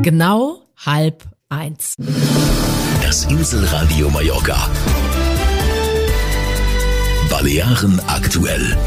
Genau 12:30. Das Inselradio Mallorca. Balearen aktuell.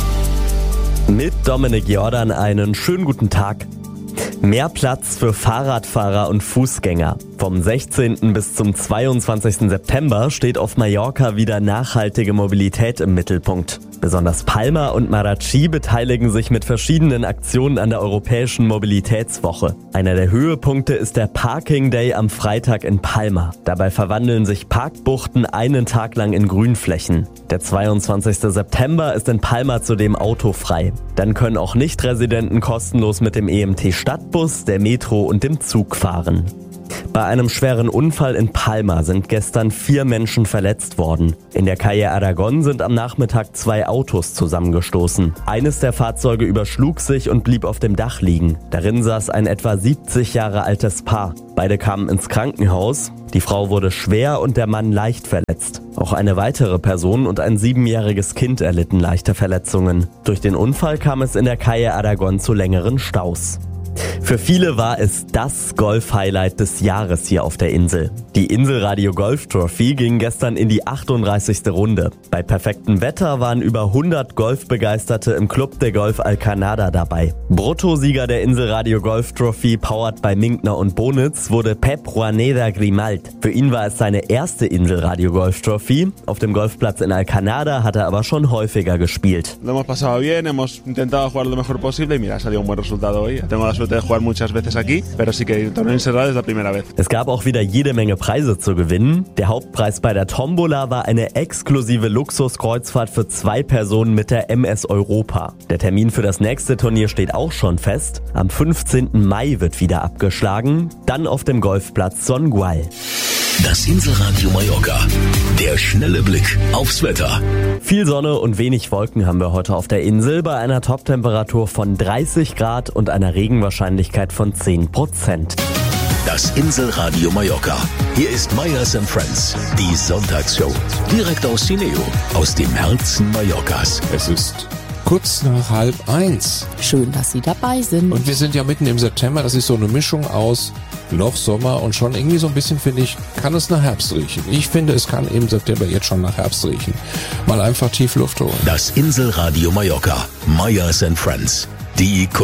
Mit Dominik Jordan einen schönen guten Tag. Mehr Platz für Fahrradfahrer und Fußgänger. Vom 16. bis zum 22. September steht auf Mallorca wieder nachhaltige Mobilität im Mittelpunkt. Besonders Palma und Marratxí beteiligen sich mit verschiedenen Aktionen an der Europäischen Mobilitätswoche. Einer der Höhepunkte ist der Parking Day am Freitag in Palma. Dabei verwandeln sich Parkbuchten einen Tag lang in Grünflächen. Der 22. September ist in Palma zudem autofrei. Dann können auch Nicht-Residenten kostenlos mit dem EMT-Stadtbus, der Metro und dem Zug fahren. Bei einem schweren Unfall in Palma sind gestern 4 Menschen verletzt worden. In der Calle Aragon sind am Nachmittag 2 Autos zusammengestoßen. Eines der Fahrzeuge überschlug sich und blieb auf dem Dach liegen. Darin saß ein etwa 70 Jahre altes Paar. Beide kamen ins Krankenhaus. Die Frau wurde schwer und der Mann leicht verletzt. Auch eine weitere Person und ein 7-jähriges Kind erlitten leichte Verletzungen. Durch den Unfall kam es in der Calle Aragon zu längeren Staus. Für viele war es das Golf-Highlight des Jahres hier auf der Insel. Die Inselradio Golf Trophy ging gestern in die 38. Runde. Bei perfektem Wetter waren über 100 Golfbegeisterte im Club de Golf Alcanada dabei. Bruttosieger der Inselradio Golf Trophy, powered bei Minkner und Bonitz, wurde Pep Juaneda Grimald. Für ihn war es seine erste Inselradio Golf Trophy. Auf dem Golfplatz in Alcanada hat er aber schon häufiger gespielt. Lo hemos pasado bien, hemos intentado jugar lo mejor posible y mira, ha salido un buen resultado hoy. Tengo la suerte de jugar muchas veces aquí, pero sí que el torneo encerrado es la primera vez. Es gab auch wieder jede Menge Preise zu gewinnen. Der Hauptpreis bei der Tombola war eine exklusive Luxuskreuzfahrt für 2 Personen mit der MS Europa. Der Termin für das nächste Turnier steht auch schon fest. Am 15. Mai wird wieder abgeschlagen, dann auf dem Golfplatz Songual. Das Inselradio Mallorca. Der schnelle Blick aufs Wetter. Viel Sonne und wenig Wolken haben wir heute auf der Insel bei einer Toptemperatur von 30 Grad und einer Regenwahrscheinlichkeit von 10%. Das Inselradio Mallorca. Hier ist Meyers & Friends, die Sonntagsshow. Direkt aus Cineo, aus dem Herzen Mallorcas. Es ist kurz nach 12:30. Schön, dass Sie dabei sind. Und wir sind ja mitten im September. Das ist so eine Mischung aus noch Sommer und schon irgendwie so ein bisschen, finde ich, kann es nach Herbst riechen. Ich finde, es kann im September jetzt schon nach Herbst riechen. Mal einfach tief Luft holen. Das Inselradio Mallorca. Meyers & Friends. Die